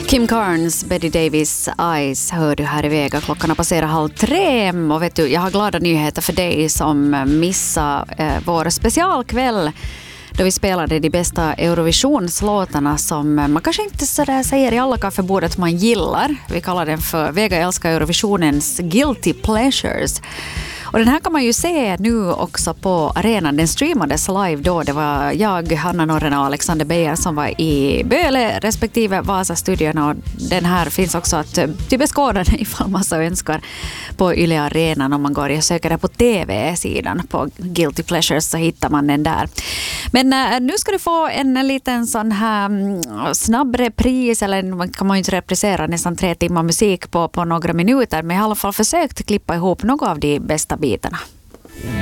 Kim Carnes, Betty Davis Eyes hör du här i Vega. Klockan har passerat 2:30 och vet du, jag har glada nyheter för dig som missar vår specialkväll då vi spelade de bästa Eurovisionslåtarna som man kanske inte så där säger i alla kaffebordet man gillar. Vi kallar den för Vega älskar Eurovisionens Guilty Pleasures. Och den här kan man ju se nu också på arenan. Den streamades live då. Det var jag, Hanna Norren och Alexander Beijer som var i Böle respektive Vasa-studion. Och den här finns också att till beskådande ifall man så önskar på Yle Arenan. Om man går och söker det på TV-sidan på Guilty Pleasures så hittar man den där. Men nu ska du få en liten sån här snabb repris, eller man kan man ju inte reprisera nästan 3 timmar musik på några minuter, men jag har i alla fall försökt klippa ihop några av de bästa bitarna.